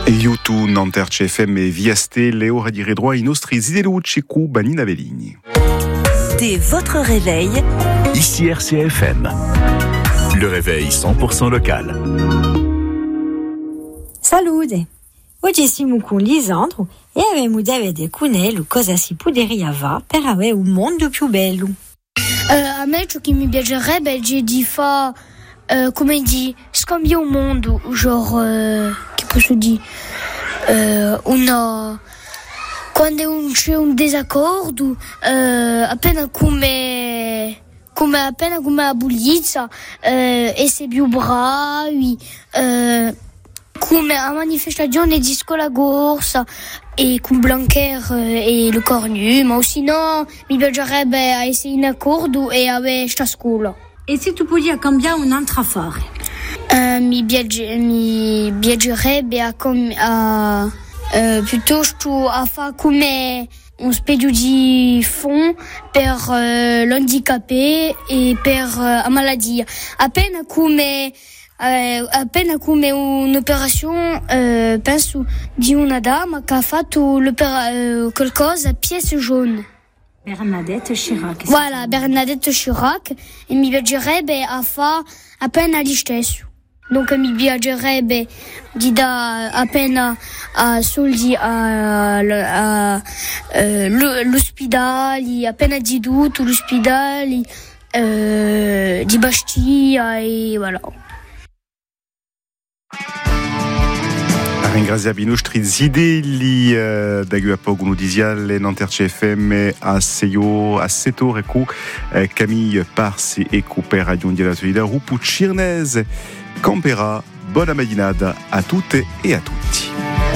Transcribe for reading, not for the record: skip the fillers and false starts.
YouTube, Nanterre CFM e Viaste, Léo Radire droit in nostri zidelu Tchekou, Banina Veligni. Dès votre réveil, ici RCFM. Le réveil 100% local. Salute! Oggi siamo con Lisandro e abbiamo da vedere con lui cosa si potrebbe per avere un mondo più bello. A me ciò che mi piacerebbe è di fare, come di scambiare un mondo, genre, che posso dire, quando c'è un disaccordo, appena come la bullizza, essere più bravi, come a manifestazione di scuola corsa e con Blanquer e le Cornu, ma sinon mi piacerebbe essere in accordo e avere questa scuola. E se tu potessi cambiare un'altra affare? Mi piacerebbe piuttosto a fare come un specie di fondo per l'handicapé e per la malattia. Appena come un'operazione, penso di una dama che ha fatto qualcosa a pièce jaune. Bernadette Chirac. Voilà, Bernadette Chirac, e mi piacerebbe a fare appena gli stesso. Donc mi piacerebbe di dare appena soldi all'ospedale, appena di tutto l'ospedale di Bastia e voilà. Ringraziamo i nostri zideli da Guapoguno Diziale, Nanterre CFM, a Seto Recu, Camille Parsi e per Radio Mondiale Solidale, Rupu Cirnese, Campera, buona mattinata a tutte e a tutti.